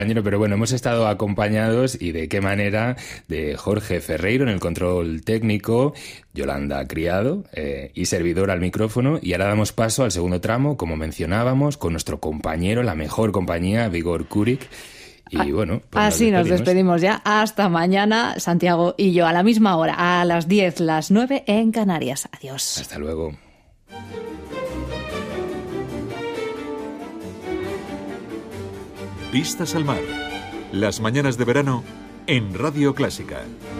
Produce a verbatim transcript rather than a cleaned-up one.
Pero bueno, hemos estado acompañados y de qué manera de Jorge Ferreiro en el control técnico, Yolanda Criado eh, y servidor al micrófono. Y ahora damos paso al segundo tramo, como mencionábamos, con nuestro compañero, la mejor compañía, Vigor Kurik. Y bueno, pues así nos despedimos. nos despedimos ya. Hasta mañana, Santiago y yo, a la misma hora, a las diez, las nueve en Canarias. Adiós. Hasta luego. Vistas al mar. Las mañanas de verano en Radio Clásica.